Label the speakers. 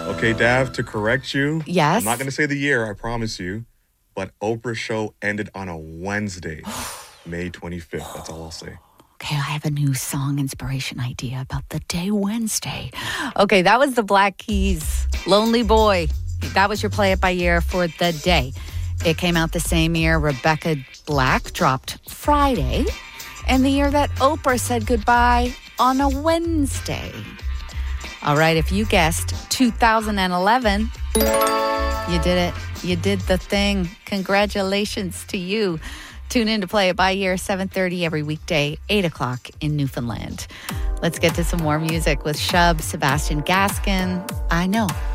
Speaker 1: Okay, Dav, to correct you.
Speaker 2: Yes?
Speaker 1: I'm not going to say the year, I promise you. But Oprah's show ended on a Wednesday, May 25th. That's all I'll say.
Speaker 2: Okay, I have a new song inspiration idea about the day Wednesday. Okay, that was the Black Keys, Lonely Boy. That was your play it by year for the day. It came out the same year Rebecca Black dropped Friday, and the year that Oprah said goodbye on a Wednesday. All right, if you guessed 2011, you did it. You did the thing. Congratulations to you. Tune in to Play It By Year, 7:30 every weekday, 8 o'clock in Newfoundland. Let's get to some more music with Shub, Sebastian Gaskin. I know